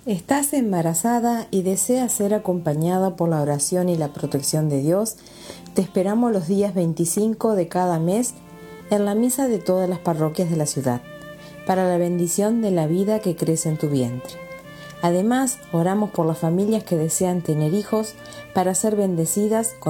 ¿Estás embarazada y deseas ser acompañada por la oración y la protección de Dios? Te esperamos los días 25 de cada mes en la misa de todas las parroquias de la ciudad, para la bendición de la vida que crece en tu vientre. Además, oramos por las familias que desean tener hijos para ser bendecidas con